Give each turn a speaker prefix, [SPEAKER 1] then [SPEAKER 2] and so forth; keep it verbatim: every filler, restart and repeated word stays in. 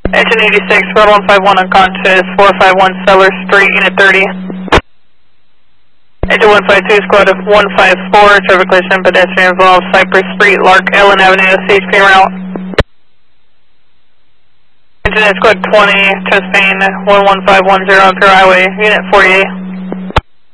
[SPEAKER 1] Engine eighty-six, road one five one unconscious, four five one Cellar Street, unit thirty. Engine one five two, squad of one five four, traffic collision, pedestrian involved, Cypress Street, Lark, Ellen Avenue, C H P route. Engine squad twenty, chest pain, one one five one zero, Imperial Highway, unit forty-eight.